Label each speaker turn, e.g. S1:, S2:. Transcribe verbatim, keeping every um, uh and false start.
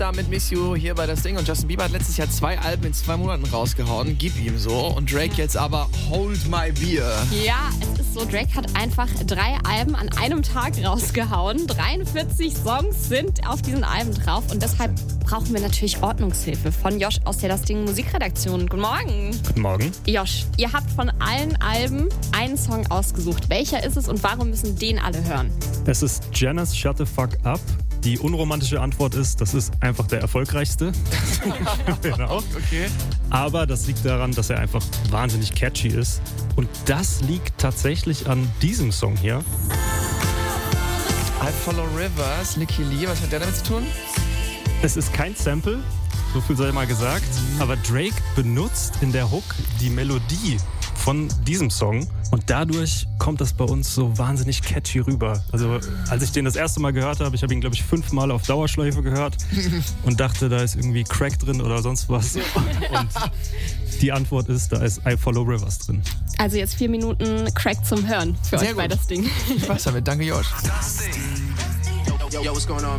S1: Da mit Miss You hier bei das Ding. Und Justin Bieber hat letztes Jahr zwei Alben in zwei Monaten rausgehauen. Gib ihm so. Und Drake jetzt aber Hold My Beer.
S2: Ja, es ist so, Drake hat einfach drei Alben an einem Tag rausgehauen. dreiundvierzig Songs sind auf diesen Alben drauf. Und deshalb brauchen wir natürlich Ordnungshilfe von Josh aus der Das Ding Musikredaktion. Guten Morgen.
S3: Guten Morgen.
S2: Josh, ihr habt von allen Alben einen Song ausgesucht. Welcher ist es und warum müssen den alle hören?
S3: Es ist Janis Shut the Fuck Up. Die unromantische Antwort ist, das ist einfach der erfolgreichste. Genau.
S1: Okay.
S3: Aber das liegt daran, dass er einfach wahnsinnig catchy ist. Und das liegt tatsächlich an diesem Song hier.
S1: I Follow Rivers, Licky Lee. Was hat der damit zu tun?
S3: Es ist kein Sample, so viel sei mal gesagt. Aber Drake benutzt in der Hook die Melodie von diesem Song. Und dadurch kommt das bei uns so wahnsinnig catchy rüber. Also als ich den das erste Mal gehört habe, ich habe ihn glaube ich fünfmal auf Dauerschleife gehört und dachte, da ist irgendwie Crack drin oder sonst was. Und die Antwort ist, da ist I Follow Rivers drin.
S2: Also jetzt vier Minuten Crack zum Hören für
S1: Sehr
S2: euch bei
S1: gut.
S2: Das Ding.
S1: Spaß damit. Danke, Josh.
S4: Yo, yo, what's going on,